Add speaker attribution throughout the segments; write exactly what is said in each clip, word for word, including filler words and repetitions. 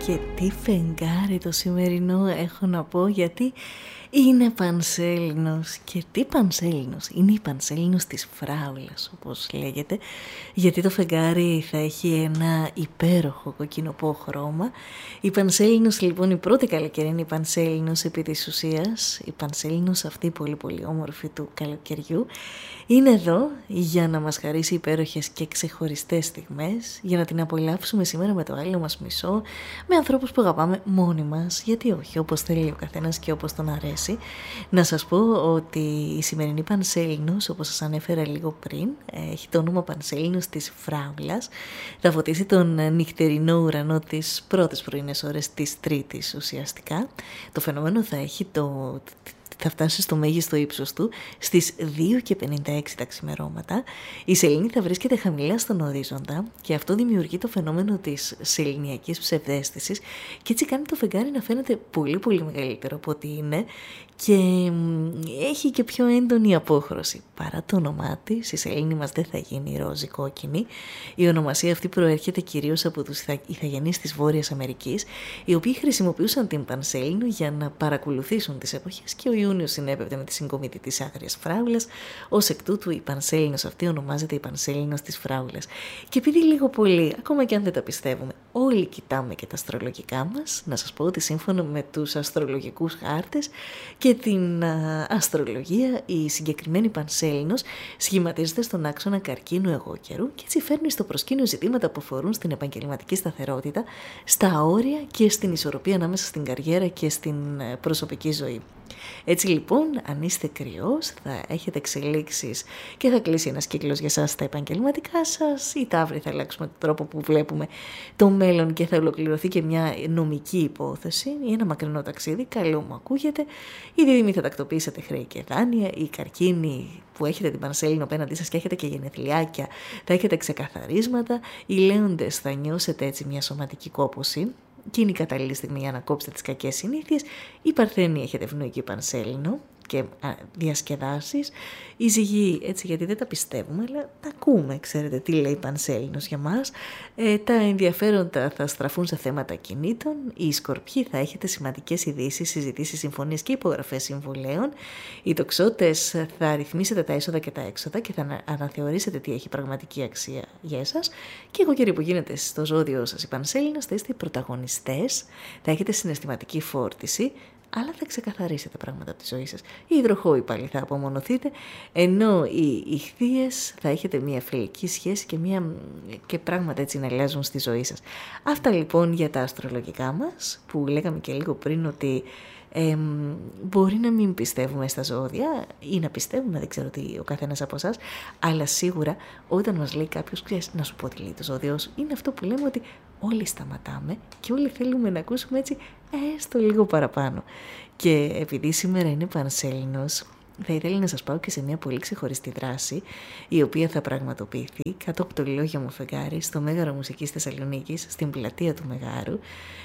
Speaker 1: Και τι φεγγάρι το σημερινό έχω να πω, γιατί είναι πανσέλινος. Και τι πανσέλινος? Είναι η πανσέλινος της φράουλας, όπως λέγεται, γιατί το φεγγάρι θα έχει ένα υπέροχο κοκκινοπό χρώμα. Η πανσέλινος λοιπόν, η πρώτη καλοκαιρινή πανσέλινος επί της ουσίας, η πανσέλινος αυτή πολύ πολύ όμορφη του καλοκαιριού, είναι εδώ για να μας χαρίσει υπέροχες και ξεχωριστές στιγμές, για να την απολαύσουμε σήμερα με το άλλο μας μισό, με ανθρώπους που αγαπάμε μόνοι μας, γιατί όχι, όπως θέλει ο καθένας και όπως τον αρέσει. Να σας πω ότι η σημερινή πανσέλινος, όπως σας ανέφερα λίγο πριν, έχει το όνομα πανσέλινος της φράουλας. Θα φωτίσει τον νυχτερινό ουρανό τις πρώτες πρωινές ώρες της Τρίτης ουσιαστικά. Το φαινόμενο θα έχει το... θα φτάσει στο μέγιστο ύψος του στις δύο και πενήντα έξι τα ξημερώματα. Η σελήνη θα βρίσκεται χαμηλά στον ορίζοντα και αυτό δημιουργεί το φαινόμενο της σεληνιακής ψευδαίσθησης και έτσι κάνει το φεγγάρι να φαίνεται πολύ πολύ μεγαλύτερο από ό,τι είναι και έχει και πιο έντονη απόχρωση. Παρά το όνομά της, η σελήνη μας δεν θα γίνει ρόζι κόκκινη. Η ονομασία αυτή προέρχεται κυρίως από τους ηθαγενείς της Βόρειας Αμερικής, οι οποίοι χρησιμοποιούσαν την πανσέλινο για να παρακολουθήσουν τις εποχές και ο Ιούνιος συνέπεπτε με τη συγκομιδή της άγριας φράουλας. Ως εκ τούτου η πανσέλινος αυτή ονομάζεται η πανσέλινος της φράουλας. Και επειδή λίγο πολύ, ακόμα και αν δεν τα πιστεύουμε, όλοι κοιτάμε και τα αστρολογικά μας, να σας πω ότι σύμφωνα με τους αστρολογικούς χάρτες και την α, αστρολογία, η συγκεκριμένη πανσέλινος σχηματίζεται στον άξονα καρκίνου εγώ καιρού και έτσι φέρνει στο προσκήνιο ζητήματα που αφορούν στην επαγγελματική σταθερότητα, στα όρια και στην ισορροπία ανάμεσα στην καριέρα και στην προσωπική ζωή. Έτσι λοιπόν, αν είστε κρυός, θα έχετε εξελίξεις και θα κλείσει ένας κύκλος για σας στα επαγγελματικά σας, ή αύριο θα αλλάξουμε τον τρόπο που βλέπουμε το μέλλον και θα ολοκληρωθεί και μια νομική υπόθεση ή ένα μακρινό ταξίδι. Καλό μου ακούγεται. Οι δίδυμοι θα τακτοποιήσετε χρέη και δάνεια, οι καρκίνοι που έχετε την πανσέλινο απέναντί σας και έχετε και γενεθλιάκια θα έχετε ξεκαθαρίσματα, οι λέοντες θα νιώσετε έτσι μια σωματική κόπωση. Και είναι η κατάλληλη στιγμή για να κόψετε τις κακές συνήθειες. Η Παρθένη έχετε ευνοϊκή πανσέλινο και α, διασκεδάσεις. Η Ζυγή, έτσι γιατί δεν τα πιστεύουμε, αλλά τα ακούμε, ξέρετε τι λέει η πανσέλινος για μας. Ε, τα ενδιαφέροντα θα στραφούν σε θέματα κινήτων. Οι Σκορπιοί θα έχετε σημαντικές ειδήσεις, συζητήσεις, συμφωνίες και υπογραφές συμβολέων. Οι Τοξότες θα ρυθμίσετε τα έσοδα και τα έξοδα και θα αναθεωρήσετε τι έχει πραγματική αξία για εσάς. Και εγώ καιροί που γίνεται στο ζώδιο σας η πανσέλινος θα είστε οι πρωταγωνιστές, θα έχετε συναισθηματική φόρτιση, αλλά θα ξεκαθαρίσετε πράγματα από τη ζωή σας. Οι υδροχόοι πάλι θα απομονωθείτε, ενώ οι ιχθύες θα έχετε μια φιλική σχέση και, μια... και πράγματα έτσι να αλλάζουν στη ζωή σας. Αυτά λοιπόν για τα αστρολογικά μας, που λέγαμε και λίγο πριν ότι Ε, μπορεί να μην πιστεύουμε στα ζώδια ή να πιστεύουμε, δεν ξέρω τι ο καθένας από εσάς, αλλά σίγουρα όταν μας λέει κάποιος, ξέρεις, να σου πω τι λέει το ζώδιο σου, είναι αυτό που λέμε ότι όλοι σταματάμε και όλοι θέλουμε να ακούσουμε έτσι έστω λίγο παραπάνω. Και επειδή σήμερα είναι πανσέλινος, θα ήθελα να σας πάω και σε μια πολύ ξεχωριστή δράση, η οποία θα πραγματοποιηθεί κάτω από το λόγιο μου φεγγάρι στο Μέγαρο Μουσικής Θεσσαλονίκης, στην πλατεία του Μεγάρου,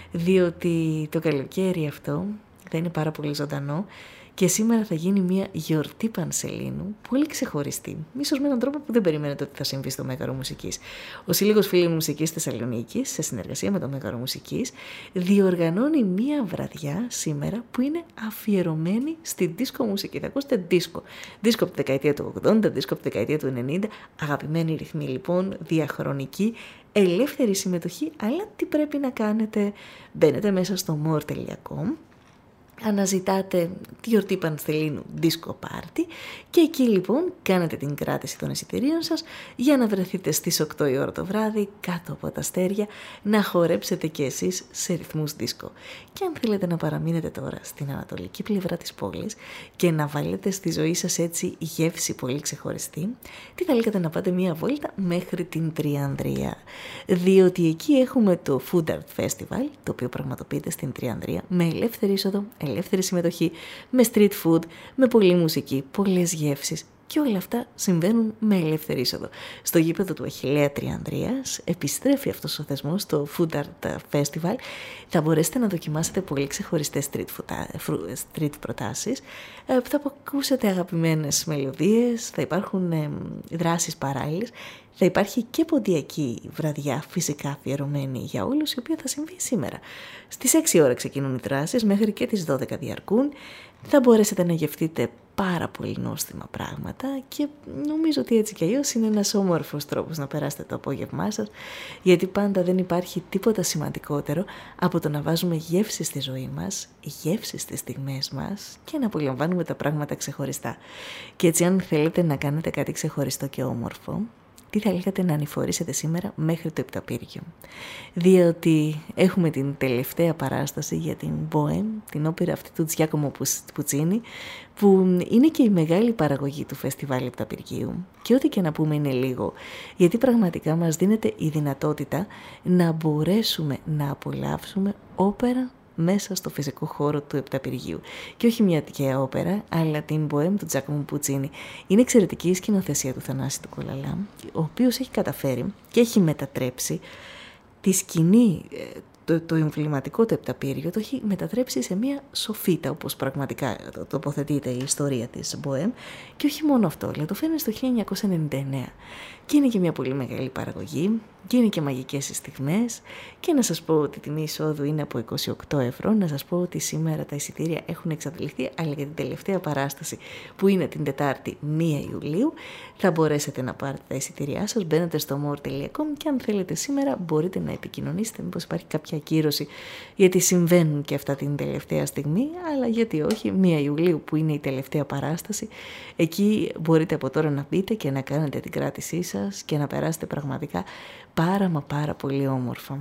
Speaker 1: διότι το καλοκαίρι αυτό θα είναι πάρα πολύ ζωντανό και σήμερα θα γίνει μια γιορτή πανσελίνου πολύ ξεχωριστή, ίσως με έναν τρόπο που δεν περιμένετε ότι θα συμβεί στο Μέγαρο Μουσικής. Ο Σύλλογος Φίλων Μουσικής Θεσσαλονίκης, σε συνεργασία με το Μέγαρο Μουσικής, διοργανώνει μια βραδιά σήμερα που είναι αφιερωμένη στη δίσκο μουσική. Θα ακούσετε δίσκο. Δίσκο από τη δεκαετία του ογδόντα, δίσκο από τη δεκαετία του ενενήντα, αγαπημένοι ρυθμοί λοιπόν, διαχρονική, ελεύθερη συμμετοχή, αλλά τι πρέπει να κάνετε? Μπαίνετε μέσα στο more τελεία com, αναζητάτε τη γιορτή Πανσελίνου Disco Party και εκεί λοιπόν κάνετε την κράτηση των εισιτηρίων σας για να βρεθείτε στις οκτώ η ώρα το βράδυ κάτω από τα αστέρια να χορέψετε κι εσείς σε ρυθμούς disco. Και αν θέλετε να παραμείνετε τώρα στην ανατολική πλευρά της πόλης και να βάλετε στη ζωή σας έτσι γεύση πολύ ξεχωριστή, τι θα λέγατε να πάτε μία βόλτα μέχρι την Τριανδρία, διότι εκεί έχουμε το Food Art Festival, το οποίο πραγματοποιείται στην Τριανδρία με ελεύθερη είσοδο, ελεύθερη συμμετοχή, με street food, με πολλή μουσική, πολλές γεύσεις και όλα αυτά συμβαίνουν με ελεύθερη είσοδο. Στο γήπεδο του Αχιλλέα Τριανδρίας επιστρέφει αυτός ο θεσμός στο Food Art Festival. Θα μπορέσετε να δοκιμάσετε πολύ ξεχωριστές street, food, street προτάσεις. Θα ακούσετε αγαπημένες μελωδίες, θα υπάρχουν δράσεις παράλληλες. Θα υπάρχει και ποντιακή βραδιά, φυσικά αφιερωμένη για όλους, η οποία θα συμβεί σήμερα. Στις έξι ώρα ξεκινούν οι δράσεις, μέχρι και τις δώδεκα διαρκούν. Θα μπορέσετε να γευτείτε πάρα πολύ νόστιμα πράγματα και νομίζω ότι έτσι κι αλλιώς είναι ένας όμορφος τρόπος να περάσετε το απόγευμά σας, γιατί πάντα δεν υπάρχει τίποτα σημαντικότερο από το να βάζουμε γεύση στη ζωή μας, γεύση στις στιγμές μας και να απολαμβάνουμε τα πράγματα ξεχωριστά. Και έτσι, αν θέλετε να κάνετε κάτι ξεχωριστό και όμορφο, τι θα λέγατε να ανηφορήσετε σήμερα μέχρι το Επταπύργιο? Διότι έχουμε την τελευταία παράσταση για την Bohème, την όπερα αυτή του Τζιάκομο Πουτσίνι, που είναι και η μεγάλη παραγωγή του Φεστιβάλ Επταπυργίου. Και ό,τι και να πούμε είναι λίγο, γιατί πραγματικά μας δίνεται η δυνατότητα να μπορέσουμε να απολαύσουμε όπερα μέσα στο φυσικό χώρο του Επταπυργίου. Και όχι μια τυχαία όπερα, αλλά την Bohème του Τζάκομο Πουτσίνι. Είναι εξαιρετική η σκηνοθεσία του Θανάση του Κολαλά, ο οποίος έχει καταφέρει και έχει μετατρέψει τη σκηνή, το, το εμβληματικό του Επταπύργιο, το έχει μετατρέψει σε μια σοφίτα, όπως πραγματικά τοποθετείται η ιστορία της Bohème. Και όχι μόνο αυτό, αλλά το φέρνει στο χίλια εννιακόσια ενενήντα εννέα. Και είναι και μια πολύ μεγάλη παραγωγή και είναι και μαγικές οι στιγμές. Και να σας πω ότι η τιμή εισόδου είναι από είκοσι οκτώ ευρώ. Να σας πω ότι σήμερα τα εισιτήρια έχουν εξαντληθεί, αλλά για την τελευταία παράσταση που είναι την Τετάρτη πρώτη Ιουλίου θα μπορέσετε να πάρετε τα εισιτήριά σας. Μπαίνετε στο more τελεία com και αν θέλετε σήμερα μπορείτε να επικοινωνήσετε μήπως υπάρχει κάποια ακύρωση, γιατί συμβαίνουν και αυτά την τελευταία στιγμή, αλλά γιατί όχι, πρώτη Ιουλίου που είναι η τελευταία παράσταση, εκεί μπορείτε από τώρα να μπείτε και να κάνετε την κράτησή σας και να περάσετε πραγματικά πάρα μα πάρα πολύ όμορφα.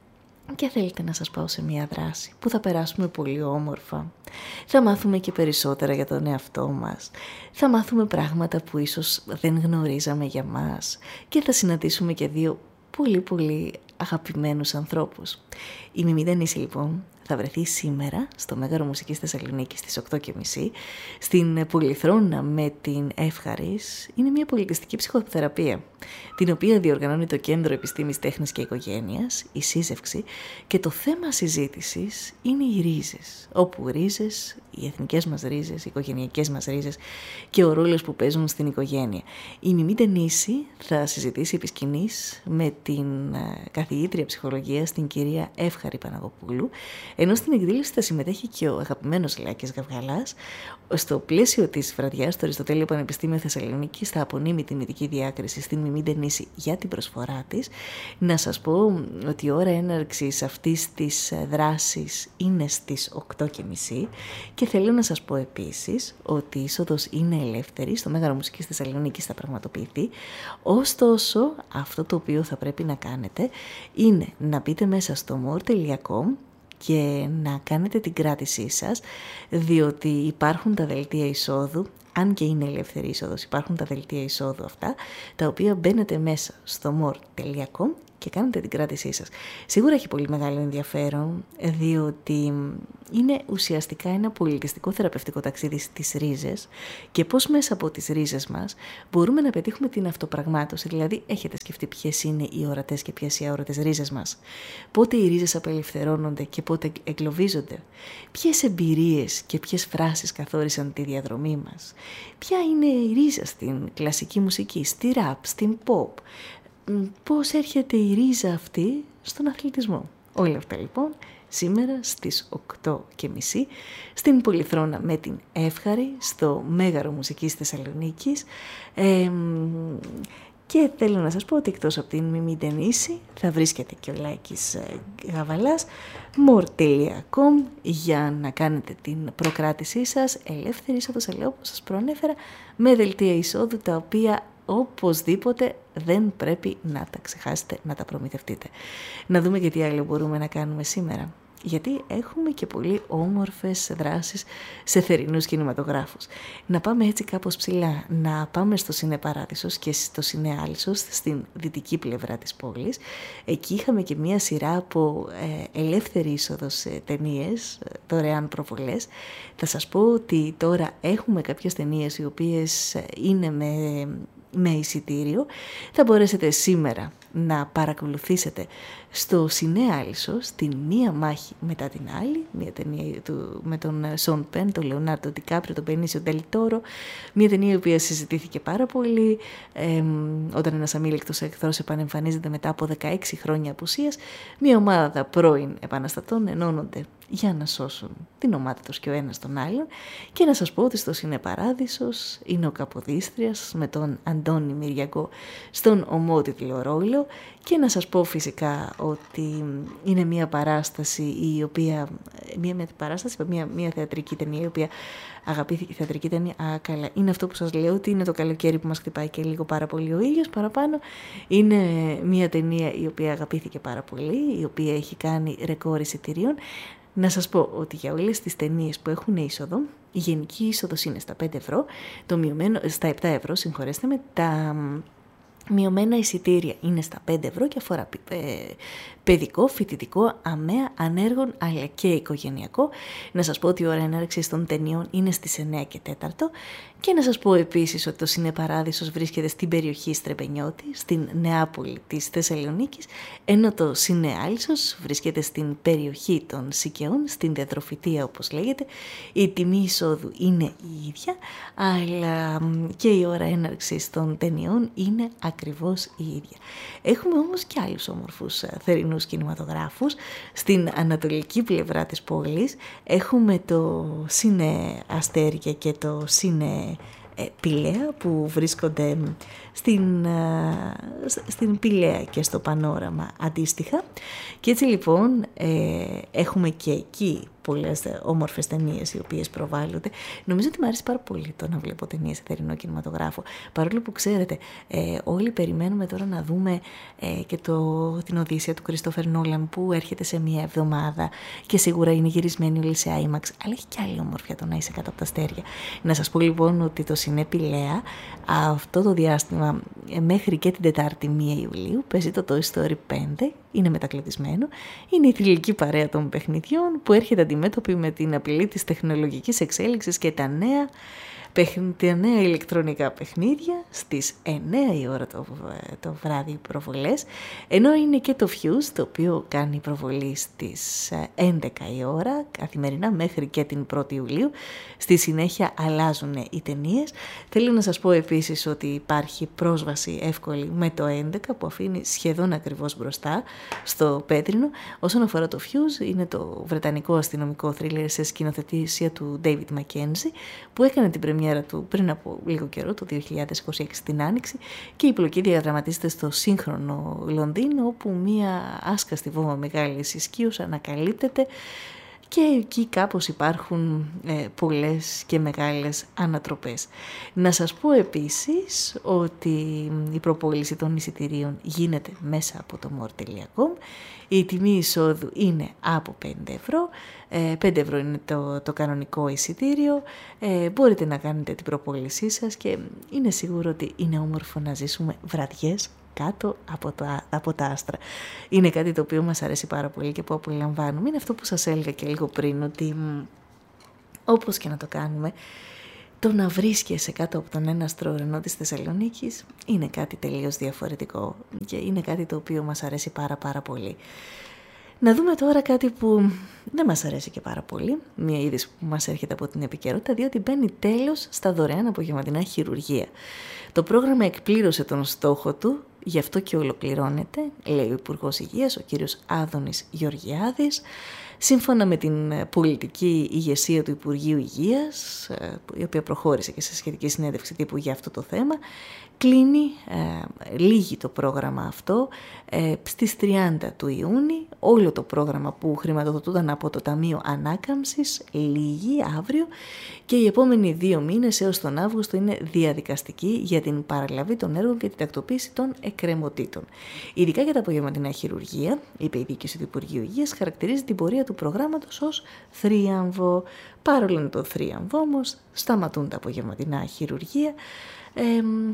Speaker 1: Και θέλετε να σας πάω σε μια δράση που θα περάσουμε πολύ όμορφα. Θα μάθουμε και περισσότερα για τον εαυτό μας. Θα μάθουμε πράγματα που ίσως δεν γνωρίζαμε για μας. Και θα συναντήσουμε και δύο πολύ πολύ αγαπημένους ανθρώπους. Η Μιμή Ντενίση λοιπόν θα βρεθεί σήμερα στο Μέγαρο Μουσικής Θεσσαλονίκης στις οκτώ και μισή στην Πολυθρόνα με την Εύχαρης. Είναι μια πολιτιστική ψυχοθεραπεία, την οποία διοργανώνει το Κέντρο Επιστήμης Τέχνης και Οικογένειας, η Σύζευξη, και το θέμα συζήτησης είναι οι ρίζες. Όπου ρίζες, οι εθνικές μας ρίζες, οι οικογενειακές μας ρίζες και ο ρόλος που παίζουν στην οικογένεια. Η Μιμή Ντενίση θα συζητήσει επί σκηνής με την καθηγήτρια ψυχολογίας, την κυρία Εύχαρη Παναγοπούλου, ενώ στην εκδήλωση θα συμμετέχει και ο αγαπημένος Λάκης Γαυγαλάς. Στο πλαίσιο της βραδιάς, το Αριστοτέλειο Πανεπιστήμιο Θεσσαλονίκης θα απονείμει τη τιμητική διάκριση στην Μιμή Ντενίση για την προσφορά της. Να σας πω ότι η ώρα έναρξης αυτής της δράσης είναι στις οκτώ και μισή και θέλω να σας πω επίσης ότι η είσοδος είναι ελεύθερη, στο Μέγαρο Μουσικής Θεσσαλονίκης θα πραγματοποιηθεί. Ωστόσο, αυτό το οποίο θα πρέπει να κάνετε είναι να μπείτε μέσα στο more τελεία com και να κάνετε την κράτησή σας, διότι υπάρχουν τα δελτία εισόδου, αν και είναι ελεύθερη είσοδος, υπάρχουν τα δελτία εισόδου αυτά, τα οποία μπαίνετε μέσα στο more τελεία com και κάνετε την κράτησή σας. Σίγουρα έχει πολύ μεγάλο ενδιαφέρον, διότι είναι ουσιαστικά ένα πολιτιστικό θεραπευτικό ταξίδι στις ρίζες και πώς μέσα από τις ρίζες μας μπορούμε να πετύχουμε την αυτοπραγμάτωση. Δηλαδή, έχετε σκεφτεί ποιες είναι οι ορατές και ποιες οι αόρατες ρίζες μας? Πότε οι ρίζες απελευθερώνονται και πότε εγκλωβίζονται? Ποιες εμπειρίες και ποιες φράσεις καθόρισαν τη διαδρομή μας? Ποια είναι η ρίζα στην κλασική μουσική, στη ραπ, στην pop? Πώς έρχεται η ρίζα αυτή στον αθλητισμό? Όλα αυτά λοιπόν σήμερα στις οκτώ και μισή στην Πολυθρόνα με την Εύχαρη στο Μέγαρο Μουσικής Θεσσαλονίκης. Ε, και θέλω να σας πω ότι εκτός από την Μιμή Ντενίση θα βρίσκεται και ο Λάκης Γαβαλάς, more τελεία com, για να κάνετε την προκράτησή σας, ελεύθερη είσοδος, αλλά όπως σας προανέφερα, με δελτία εισόδου, τα οποία οπωσδήποτε δεν πρέπει να τα ξεχάσετε, να τα προμηθευτείτε. Να δούμε και τι άλλο μπορούμε να κάνουμε σήμερα. Γιατί έχουμε και πολύ όμορφες δράσεις σε θερινούς κινηματογράφους. Να πάμε έτσι κάπως ψηλά, να πάμε στο Σινέ Παράδεισος και στο Σινέ Άλσος, στην δυτική πλευρά της πόλης. Εκεί είχαμε και μία σειρά από ε, ελεύθερη είσοδος σε ταινίες, δωρεάν προβολές. Θα σας πω ότι τώρα έχουμε κάποιες ταινίες οι οποίες είναι με με εισιτήριο. Θα μπορέσετε σήμερα να παρακολουθήσετε στο Σινέ Άλυσσος την μία μάχη μετά την άλλη, μια ταινία του, με τον Σον Πεν, τον Λεωνάρντο Ντικάπριο, τον Μπενίσιο Ντελ Τόρο, μια ταινία η οποία συζητήθηκε πάρα πολύ ε, όταν ένας αμήλικτος εχθρός επανεμφανίζεται μετά από δεκαέξι χρόνια απουσίας. Μια ομάδα πρώην επαναστατών ενώνονται για να σώσουν την ομάδα τους και ο ένας τον άλλον, και να σας πω ότι στο Σινέ Παράδεισος είναι ο Καποδίστριας με τον Αντώνη Μυριακό στον ομότιτλο ρόλο, και να σας πω φυσικά ότι είναι μια παράσταση η οποία, μια, μια παράσταση, μια, μια θεατρική ταινία η οποία αγαπήθηκε, θεατρική ταινία, α, καλά, είναι αυτό που σας λέω, ότι είναι το καλοκαίρι που μας χτυπάει και λίγο πάρα πολύ ο ήλιος παραπάνω. Είναι μια ταινία η οποία αγαπήθηκε πάρα πολύ, η οποία έχει κάνει ρεκόρ εισιτηρίων. Να σας πω ότι για όλες τις ταινίες που έχουν είσοδο, η γενική είσοδος είναι στα πέντε ευρώ, το μειωμένο, στα επτά ευρώ, συγχωρέστε με, τα μειωμένα εισιτήρια είναι στα πέντε ευρώ και αφορά ε, παιδικό, φοιτητικό, αμαία, ανέργων αλλά και οικογενειακό. Να σας πω ότι η ώρα έναρξης των ταινιών είναι στις εννιά και τέσσερα, και να σας πω επίσης ότι το Σινέ Παράδεισος βρίσκεται στην περιοχή Στρεπενιώτη, στην Νεάπολη της Θεσσαλονίκης, ενώ το Σινέ Άλυσσος βρίσκεται στην περιοχή των Σικαιών, στην Διατροφητεία όπως λέγεται. Η τιμή εισόδου είναι η ίδια, αλλά και η ώρα έναρξης των ταινιών είναι ακριβώς η ίδια. Έχουμε όμως και άλλους όμορφους θερινούς κινηματογράφους. Στην ανατολική πλευρά της πόλης έχουμε το Σινέ Αστέρια και το Σινέ Πηλαία, που βρίσκονται στην, στην Πηλαία και στο Πανόραμα αντίστοιχα, και έτσι λοιπόν ε, έχουμε και εκεί πολλές όμορφες ταινίες οι οποίες προβάλλονται. Νομίζω ότι μου αρέσει πάρα πολύ το να βλέπω ταινίες σε θερινό κινηματογράφο, παρόλο που ξέρετε ε, όλοι περιμένουμε τώρα να δούμε ε, και το, την Οδύσσεια του Κριστόφερ Νόλαν που έρχεται σε μία εβδομάδα και σίγουρα είναι γυρισμένη όλη σε άιμαξ, αλλά έχει και άλλη ομορφιά το να είσαι κάτω από τα αστέρια. Να σας πω λοιπόν ότι το Σινέ Πηλαία αυτό το διάστημα μέχρι και την Τετάρτη πρώτη Ιουλίου παίζει το Toy Story πέντε, είναι μετακλητισμένο, είναι η θρυλική παρέα των παιχνιδιών που έρχεται αντιμέτωπη με την απειλή της τεχνολογικής εξέλιξης και τα νέα, τα νέα ηλεκτρονικά παιχνίδια στις εννιά η ώρα το, το βράδυ προβολές, ενώ είναι και το Fuse το οποίο κάνει προβολή στις έντεκα η ώρα καθημερινά μέχρι και την πρώτη Ιουλίου. Στη συνέχεια αλλάζουν οι ταινίες. Θέλω να σας πω επίσης ότι υπάρχει πρόσβαση εύκολη με το έντεκα που αφήνει σχεδόν ακριβώς μπροστά στο πέτρινο. Όσον αφορά το Fuse, είναι το βρετανικό αστυνομικό θρίλερ σε σκηνοθετήσια του David Mackenzie που έκανε την πρεμιέρα του πριν από λίγο καιρό, το δύο χιλιάδες είκοσι έξι την Άνοιξη, και η πλοκή διαδραματίζεται στο σύγχρονο Λονδίνο, όπου μία άσκαστη βόμβα μεγάλης ισχύως ανακαλύπτεται και εκεί κάπως υπάρχουν ε, πολλές και μεγάλες ανατροπές. Να σας πω επίσης ότι η προπόληση των εισιτηρίων γίνεται μέσα από το more τελεία com. Η τιμή εισόδου είναι από πέντε ευρώ. Ε, πέντε ευρώ είναι το, το κανονικό εισιτήριο. Ε, μπορείτε να κάνετε την προπόλησή σας και είναι σίγουρο ότι είναι όμορφο να ζήσουμε βραδιές κάτω από, το, από τα άστρα. Είναι κάτι το οποίο μας αρέσει πάρα πολύ και που απολαμβάνουμε. Είναι αυτό που σας έλεγα και λίγο πριν, ότι μ, όπως και να το κάνουμε, το να βρίσκεσαι κάτω από τον έναστρο ουρανό της Θεσσαλονίκης είναι κάτι τελείως διαφορετικό και είναι κάτι το οποίο μας αρέσει πάρα πάρα πολύ. Να δούμε τώρα κάτι που δεν μας αρέσει και πάρα πολύ, μια είδηση που μας έρχεται από την επικαιρότητα, διότι μπαίνει τέλος στα δωρεάν απογευματινά χειρουργία. Το πρόγραμμα εκπλήρωσε τον στόχο του, γι' αυτό και ολοκληρώνεται, λέει ο Υπουργός Υγείας, ο κύριος Άδωνης Γεωργιάδης. Σύμφωνα με την πολιτική ηγεσία του Υπουργείου Υγείας, η οποία προχώρησε και σε σχετική συνέντευξη τύπου για αυτό το θέμα, κλείνει, ε, λίγη το πρόγραμμα αυτό ε, στις τριάντα του Ιούνιου. Όλο το πρόγραμμα που χρηματοδοτούνταν από το Ταμείο Ανάκαμψης λίγη αύριο και οι επόμενοι δύο μήνες έως τον Αύγουστο είναι διαδικαστικοί για την παραλαβή των έργων και την τακτοποίηση των εκκρεμωτήτων. Ειδικά για τα απογευματινά χειρουργία, είπε η διοίκηση του Υπουργείου Υγείας, χαρακτηρίζει την πορεία του προγράμματος ως θρίαμβο. Παρόλο το θρίαμβο όμως, σταματούν τα απογευματινά χειρουργία. Ε,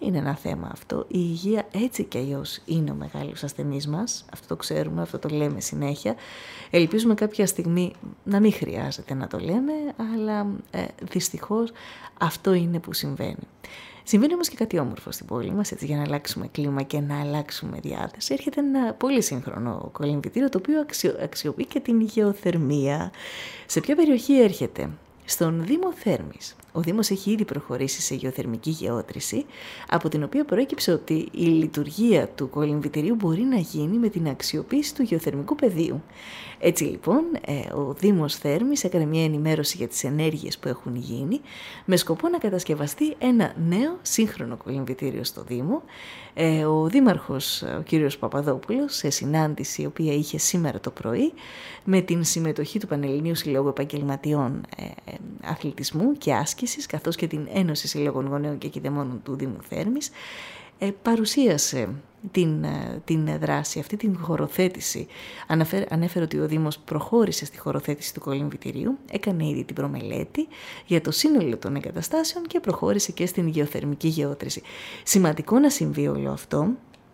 Speaker 1: είναι ένα θέμα αυτό. Η υγεία έτσι κι αλλιώς είναι ο μεγάλος ασθενής μας. Αυτό το ξέρουμε, αυτό το λέμε συνέχεια. Ελπίζουμε κάποια στιγμή να μην χρειάζεται να το λέμε, αλλά ε, δυστυχώς αυτό είναι που συμβαίνει. Συμβαίνει όμως και κάτι όμορφο στην πόλη μας, έτσι, για να αλλάξουμε κλίμα και να αλλάξουμε διάθεση. Έρχεται ένα πολύ σύγχρονο κολυμβητήριο, το οποίο αξιο, αξιοποιεί και την γεωθερμία. Σε ποια περιοχή έρχεται? Στον Δήμο Θέρμης. Ο Δήμος έχει ήδη προχωρήσει σε γεωθερμική γεώτρηση, από την οποία προέκυψε ότι η λειτουργία του κολυμβητηρίου μπορεί να γίνει με την αξιοποίηση του γεωθερμικού πεδίου. Έτσι λοιπόν, ο Δήμος Θέρμης έκανε μια ενημέρωση για τις ενέργειες που έχουν γίνει, με σκοπό να κατασκευαστεί ένα νέο σύγχρονο κολυμβητήριο στο Δήμο. Ο Δήμαρχος, ο κύριος Παπαδόπουλος, σε συνάντηση η οποία είχε σήμερα το πρωί, με την συμμετοχή του Πανελληνίου Συλλόγου Επαγγελματιών Αθλητισμού και Άσκησης, καθώς και την Ένωση Συλλόγων Γονέων και Κηδεμόνων του Δήμου Θέρμης, παρουσίασε την, την δράση αυτή, την χωροθέτηση. Αναφέρε, ανέφερε ότι ο Δήμος προχώρησε στη χωροθέτηση του κολυμβητηρίου, έκανε ήδη την προμελέτη για το σύνολο των εγκαταστάσεων και προχώρησε και στην γεωθερμική γεώτρηση. Σημαντικό να συμβεί όλο αυτό,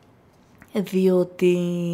Speaker 1: διότι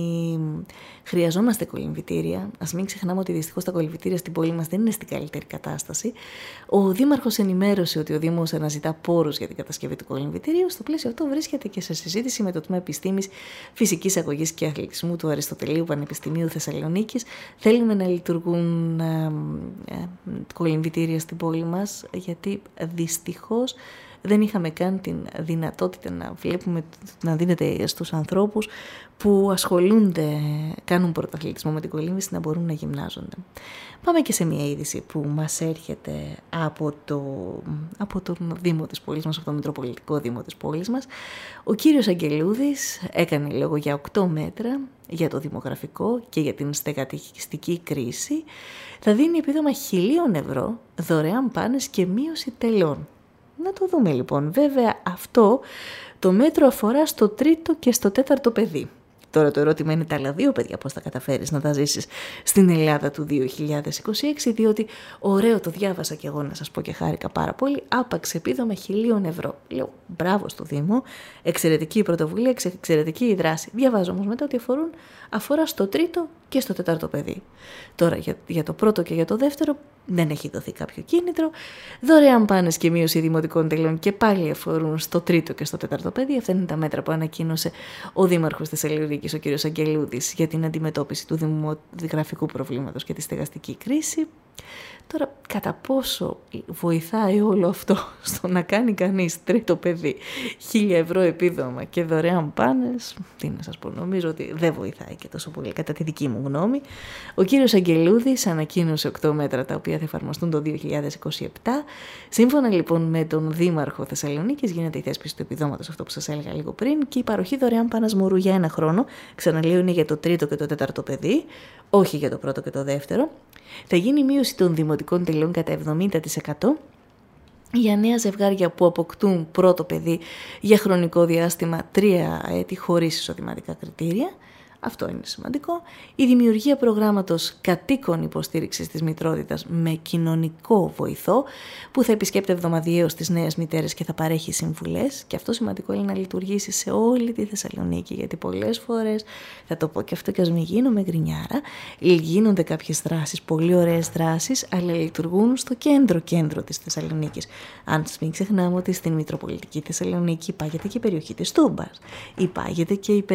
Speaker 1: χρειαζόμαστε κολυμβητήρια. Ας μην ξεχνάμε ότι δυστυχώς τα κολυμβητήρια στην πόλη μας δεν είναι στην καλύτερη κατάσταση. Ο Δήμαρχος ενημέρωσε ότι ο Δήμος αναζητά πόρους για την κατασκευή του κολυμβητηρίου. Στο πλαίσιο αυτό βρίσκεται και σε συζήτηση με το Τμήμα Επιστήμης, Φυσικής Αγωγής και Αθλητισμού του Αριστοτελείου Πανεπιστημίου Θεσσαλονίκης. Θέλουμε να λειτουργούν ε, ε, κολυμβητήρια στην πόλη μας, γιατί δυστυχώς δεν είχαμε καν την δυνατότητα να βλέπουμε, να δίνεται στους ανθρώπους που ασχολούνται, κάνουν πρωταθλητισμό με την κολύμβηση, να μπορούν να γυμνάζονται. Πάμε και σε μια είδηση που μας έρχεται από, το, από τον Δήμο της πόλης μας, από το Μητροπολιτικό Δήμο της πόλης μας. Ο κύριος Αγγελούδης έκανε λόγο για οκτώ μέτρα για το δημογραφικό και για την στεγαστική κρίση. Θα δίνει επίδομα χιλίων ευρώ, δωρεάν πάνες και μείωση τελών. Να το δούμε λοιπόν. Βέβαια αυτό το μέτρο αφορά στο τρίτο και στο τέταρτο παιδί. Τώρα το ερώτημα είναι τα άλλα δύο παιδιά πώς θα καταφέρεις να τα ζήσεις στην Ελλάδα του δύο χιλιάδες είκοσι έξι, διότι ωραίο, το διάβασα και εγώ να σας πω και χάρηκα πάρα πολύ, άπαξ επίδομα χιλίων ευρώ. Λέω μπράβο στο Δήμο, εξαιρετική η πρωτοβουλία, εξαιρετική η δράση. Διαβάζω όμως μετά ότι αφορούν, αφορά στο τρίτο και στο τέταρτο παιδί. Τώρα για, για το πρώτο και για το δεύτερο δεν έχει δοθεί κάποιο κίνητρο. Δωρεάν πάνες και μείωση δημοτικών τελών και πάλι αφορούν στο τρίτο και στο τέταρτο παιδί. Αυτά είναι τα μέτρα που ανακοίνωσε ο Δήμαρχος της Θεσσαλονίκης, ο κ. Αγγελούδης, για την αντιμετώπιση του δημογραφικού προβλήματος και τη στεγαστική κρίση. Τώρα, κατά πόσο βοηθάει όλο αυτό στο να κάνει κανείς τρίτο παιδί χίλια ευρώ επίδομα και δωρεάν πάνες, τι να σας πω, νομίζω ότι δεν βοηθάει και τόσο πολύ, κατά τη δική μου γνώμη. Ο κύριος Αγγελούδης ανακοίνωσε οκτώ μέτρα τα οποία θα εφαρμοστούν το δύο χιλιάδες είκοσι επτά. Σύμφωνα λοιπόν με τον Δήμαρχο Θεσσαλονίκης γίνεται η θέσπιση του επιδόματος, αυτό που σας έλεγα λίγο πριν, και η παροχή δωρεάν πάνας μωρού για ένα χρόνο. Ξαναλέω, είναι για το τρίτο και το τέταρτο παιδί, όχι για το πρώτο και το δεύτερο. Θα γίνει μείωση των δημοτικών τελών κατά εβδομήντα τοις εκατό για νέα ζευγάρια που αποκτούν πρώτο παιδί για χρονικό διάστημα τρία έτη χωρίς εισοδηματικά κριτήρια. Αυτό είναι σημαντικό. Η δημιουργία προγράμματος κατοίκων υποστήριξης της μητρότητας με κοινωνικό βοηθό που θα επισκέπτεται εβδομαδιαίως τις νέες μητέρες και θα παρέχει συμβουλές. Και αυτό σημαντικό είναι να λειτουργήσει σε όλη τη Θεσσαλονίκη, γιατί πολλές φορές, θα το πω και αυτό και ας μην γίνομαι γκρινιάρα, γίνονται κάποιες δράσεις, πολύ ωραίες δράσεις, αλλά λειτουργούν στο κέντρο-κέντρο της Θεσσαλονίκης. Αν μην ξεχνάμε ότι στην Μητροπολιτική Θεσσαλονίκη υπάγεται και η περιοχή της Τούμπας, υπάγεται και η